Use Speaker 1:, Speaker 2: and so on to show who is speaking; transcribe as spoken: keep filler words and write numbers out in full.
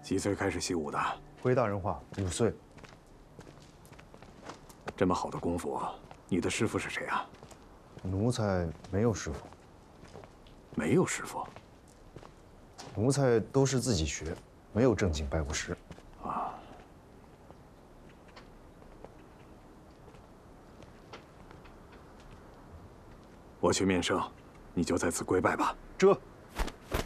Speaker 1: 几岁开始习武的？
Speaker 2: 回大人话，五岁。
Speaker 1: 这么好的功夫，你的师傅是谁啊？
Speaker 2: 奴才没有师傅。
Speaker 1: 没有师傅。
Speaker 2: 奴才都是自己学，没有正经拜过师。
Speaker 1: 啊。我去面圣，你就在此跪拜吧。
Speaker 2: 这。